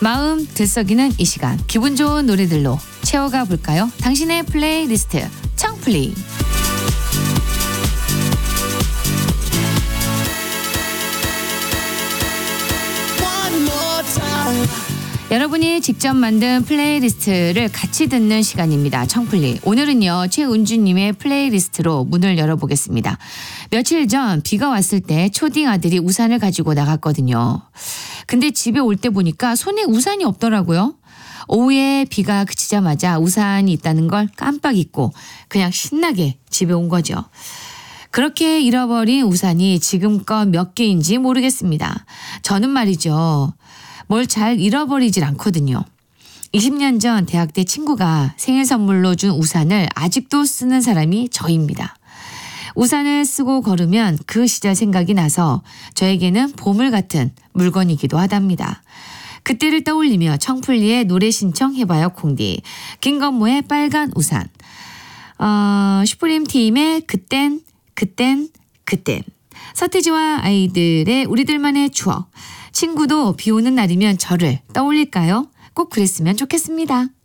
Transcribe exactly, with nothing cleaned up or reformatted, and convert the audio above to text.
마음 들썩이는 이 시간 기분 좋은 노래들로 채워가 볼까요? 당신의 플레이리스트 청플리. 여러분이 직접 만든 플레이리스트를 같이 듣는 시간입니다. 청플리. 오늘은요, 최은주님의 플레이리스트로 문을 열어보겠습니다. 며칠 전 비가 왔을 때 초딩 아들이 우산을 가지고 나갔거든요. 근데 집에 올 때 보니까 손에 우산이 없더라고요. 오후에 비가 그치자마자 우산이 있다는 걸 깜빡 잊고 그냥 신나게 집에 온 거죠. 그렇게 잃어버린 우산이 지금껏 몇 개인지 모르겠습니다. 저는 말이죠. 뭘 잘 잃어버리질 않거든요. 이십 년 전 대학 때 친구가 생일 선물로 준 우산을 아직도 쓰는 사람이 저입니다. 우산을 쓰고 걸으면 그 시절 생각이 나서 저에게는 보물 같은 물건이기도 하답니다. 그때를 떠올리며 청플리의 노래 신청해봐요 콩디. 김건모의 빨간 우산. 어, 슈프림 팀의 그땐 그땐 그땐. 서태지와 아이들의 우리들만의 추억. 친구도 비 오는 날이면 저를 떠올릴까요? 꼭 그랬으면 좋겠습니다.